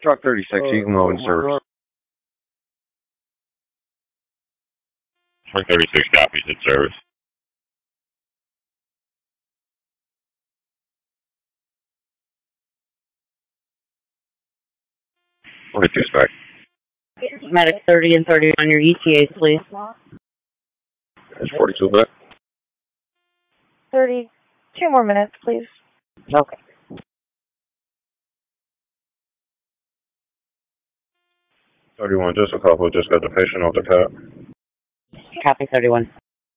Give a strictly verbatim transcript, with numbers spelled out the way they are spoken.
Truck thirty-six, uh, you can go in service. Truck thirty-six copies in service. forty-two spec. Medic thirty and thirty on your E T As, please. It's forty-two back. thirty. Two more minutes, please. Okay. thirty-one, just a couple. Just got the patient off the cab. Copy thirty-one.